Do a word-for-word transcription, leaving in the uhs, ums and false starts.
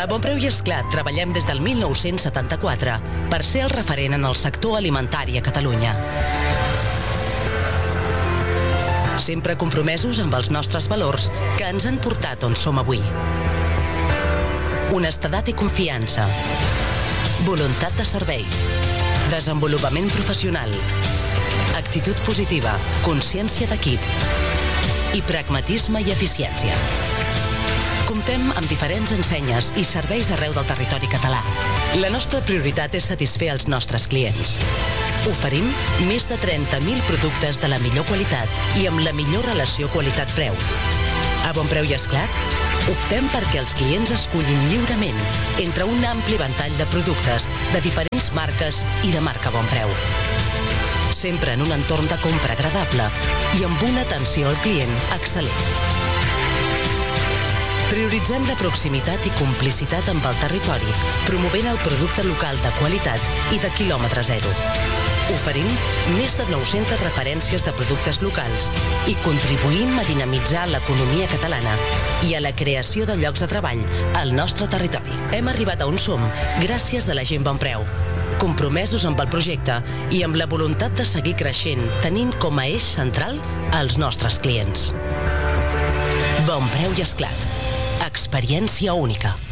A Bonpreu i Esclat treballem des del mil nou-cents setanta-quatre per ser el referent en el sector alimentari a Catalunya. Sempre compromesos amb els nostres valors que ens han portat on som avui. Honestedat i confiança. Voluntat de servei. Desenvolupament professional. Actitud positiva. Consciència d'equip. I pragmatisme i eficiència. Comptem amb diferents ensenyes i serveis arreu del territori català. La nostra prioritat és satisfer els nostres clients. Oferim més de trenta mil productes de la millor qualitat i amb la millor relació qualitat-preu. A Bonpreu i Esclat, optem perquè els clients escullin lliurement entre un ampli ventall de productes de diferents marques i de marca Bonpreu. Sempre en un entorn de compra agradable i amb una atenció al client excel·lent. Prioritzem la proximitat i complicitat amb el territori, promovent el producte local de qualitat i de quilòmetre zero. Oferim més de nou-centes referències de productes locals i contribuïm a dinamitzar l'economia catalana i a la creació de llocs de treball al nostre territori. Hem arribat a on som gràcies a la gent Bonpreu, compromesos amb el projecte i amb la voluntat de seguir creixent, tenint com a eix central els nostres clients. Bonpreu i Esclat. Experiència única.